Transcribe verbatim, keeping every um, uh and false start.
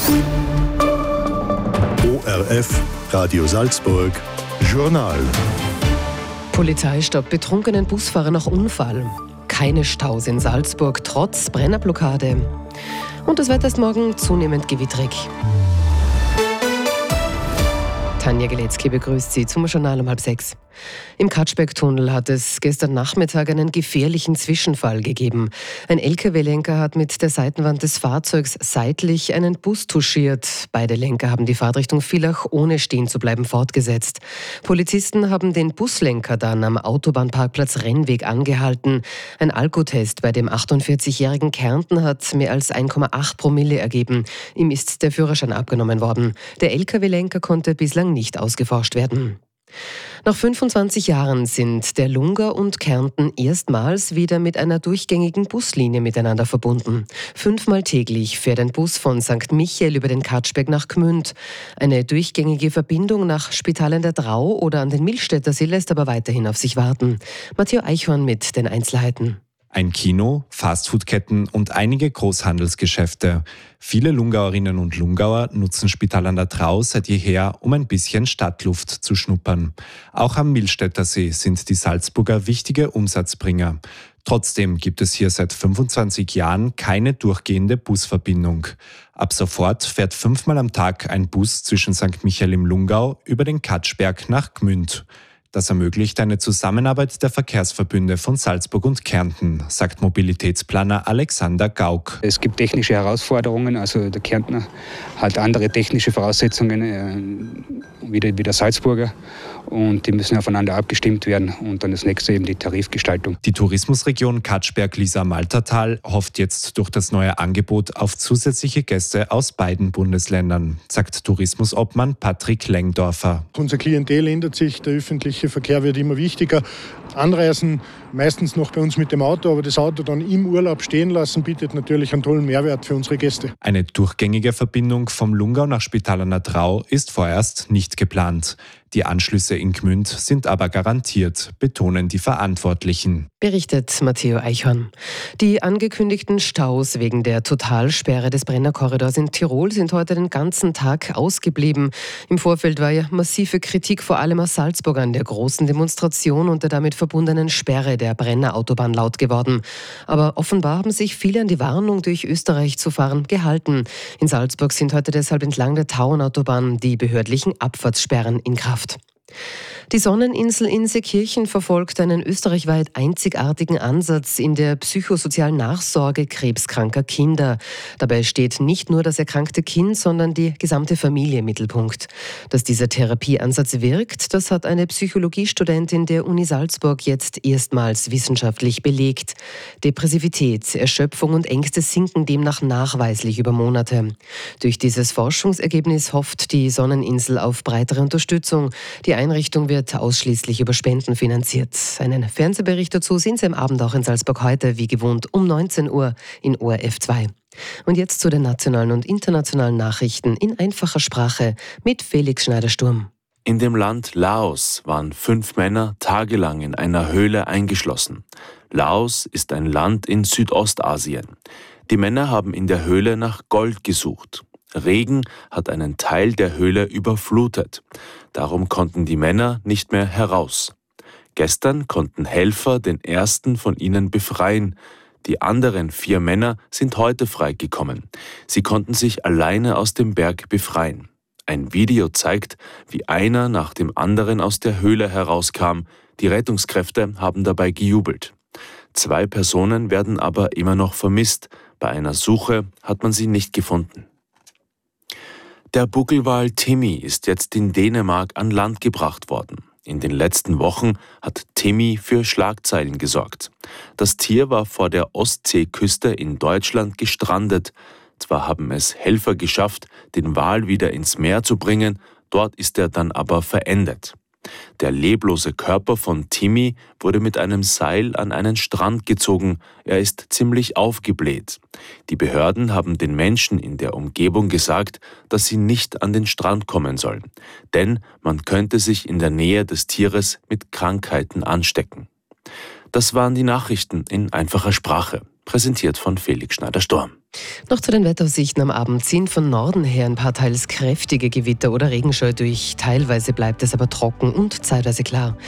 O R F, Radio Salzburg, Journal. Polizei stoppt betrunkenen Busfahrer nach Unfall. Keine Staus in Salzburg trotz Brennerblockade. Und das Wetter ist morgen zunehmend gewittrig. Tanja Geletzky begrüßt Sie zum Journal um halb sechs. Im Katschberg-Tunnel hat es gestern Nachmittag einen gefährlichen Zwischenfall gegeben. Ein L K W-Lenker hat mit der Seitenwand des Fahrzeugs seitlich einen Bus touchiert. Beide Lenker haben die Fahrtrichtung Villach ohne stehen zu bleiben fortgesetzt. Polizisten haben den Buslenker dann am Autobahnparkplatz Rennweg angehalten. Ein Alkotest bei dem achtundvierzigjährigen Kärnten hat mehr als eins Komma acht Promille ergeben. Ihm ist der Führerschein abgenommen worden. Der L K W-Lenker konnte bislang nicht ausgeforscht werden. Nach fünfundzwanzig Jahren sind der Lungau und Kärnten erstmals wieder mit einer durchgängigen Buslinie miteinander verbunden. Fünfmal täglich fährt ein Bus von Sankt Michael über den Katschberg nach Gmünd. Eine durchgängige Verbindung nach Spital an der Drau oder an den Milchstädter See lässt aber weiterhin auf sich warten. Matteo Eichhorn mit den Einzelheiten. Ein Kino, Fastfood-Ketten und einige Großhandelsgeschäfte. Viele Lungauerinnen und Lungauer nutzen Spital an der Drau seit jeher, um ein bisschen Stadtluft zu schnuppern. Auch am Milchstädter See sind die Salzburger wichtige Umsatzbringer. Trotzdem gibt es hier seit fünfundzwanzig Jahren keine durchgehende Busverbindung. Ab sofort fährt fünfmal am Tag ein Bus zwischen Sankt Michael im Lungau über den Katschberg nach Gmünd. Das ermöglicht eine Zusammenarbeit der Verkehrsverbünde von Salzburg und Kärnten, sagt Mobilitätsplaner Alexander Gauck. Es gibt technische Herausforderungen, also der Kärntner hat andere technische Voraussetzungen äh, wie, der, wie der Salzburger und die müssen aufeinander abgestimmt werden und dann das nächste eben die Tarifgestaltung. Die Tourismusregion Katschberg-Lisa-Maltertal hofft jetzt durch das neue Angebot auf zusätzliche Gäste aus beiden Bundesländern, sagt Tourismusobmann Patrick Lengdorfer. Unser Klientel ändert sich, der öffentliche Der Verkehr wird immer wichtiger. Anreisen meistens noch bei uns mit dem Auto, aber das Auto dann im Urlaub stehen lassen, bietet natürlich einen tollen Mehrwert für unsere Gäste. Eine durchgängige Verbindung vom Lungau nach Spital an der Drau ist vorerst nicht geplant. Die Anschlüsse in Gmünd sind aber garantiert, betonen die Verantwortlichen. Berichtet Matteo Eichhorn. Die angekündigten Staus wegen der Totalsperre des Brennerkorridors in Tirol sind heute den ganzen Tag ausgeblieben. Im Vorfeld war ja massive Kritik vor allem aus Salzburg an der großen Demonstration und der damit verbundenen Sperre der Brennerautobahn laut geworden. Aber offenbar haben sich viele an die Warnung, durch Österreich zu fahren, gehalten. In Salzburg sind heute deshalb entlang der Tauernautobahn die behördlichen Abfahrtssperren in Kraft. Die Sonneninsel in Seekirchen verfolgt einen österreichweit einzigartigen Ansatz in der psychosozialen Nachsorge krebskranker Kinder. Dabei steht nicht nur das erkrankte Kind, sondern die gesamte Familie im Mittelpunkt. Dass dieser Therapieansatz wirkt, das hat eine Psychologiestudentin der Uni Salzburg jetzt erstmals wissenschaftlich belegt. Depressivität, Erschöpfung und Ängste sinken demnach nachweislich über Monate. Durch dieses Forschungsergebnis hofft die Sonneninsel auf breitere Unterstützung. Die Einrichtung wird wird ausschließlich über Spenden finanziert. Einen Fernsehbericht dazu sehen Sie am Abend auch in Salzburg heute, wie gewohnt, um neunzehn Uhr in O R F zwei. Und jetzt zu den nationalen und internationalen Nachrichten in einfacher Sprache mit Felix Schneider-Sturm. In dem Land Laos waren fünf Männer tagelang in einer Höhle eingeschlossen. Laos ist ein Land in Südostasien. Die Männer haben in der Höhle nach Gold gesucht. Regen hat einen Teil der Höhle überflutet. Darum konnten die Männer nicht mehr heraus. Gestern konnten Helfer den ersten von ihnen befreien. Die anderen vier Männer sind heute freigekommen. Sie konnten sich alleine aus dem Berg befreien. Ein Video zeigt, wie einer nach dem anderen aus der Höhle herauskam. Die Rettungskräfte haben dabei gejubelt. Zwei Personen werden aber immer noch vermisst. Bei einer Suche hat man sie nicht gefunden. Der Buckelwal Timmy ist jetzt in Dänemark an Land gebracht worden. In den letzten Wochen hat Timmy für Schlagzeilen gesorgt. Das Tier war vor der Ostseeküste in Deutschland gestrandet. Zwar haben es Helfer geschafft, den Wal wieder ins Meer zu bringen, dort ist er dann aber verendet. Der leblose Körper von Timmy wurde mit einem Seil an einen Strand gezogen. Er ist ziemlich aufgebläht. Die Behörden haben den Menschen in der Umgebung gesagt, dass sie nicht an den Strand kommen sollen. Denn man könnte sich in der Nähe des Tieres mit Krankheiten anstecken. Das waren die Nachrichten in einfacher Sprache. präsentiert von Felix Schneider-Storm. Noch zu den Wetteraussichten am Abend. Ziehen von Norden her ein paar teils kräftige Gewitter oder Regenschauer durch. Teilweise bleibt es aber trocken und zeitweise klar.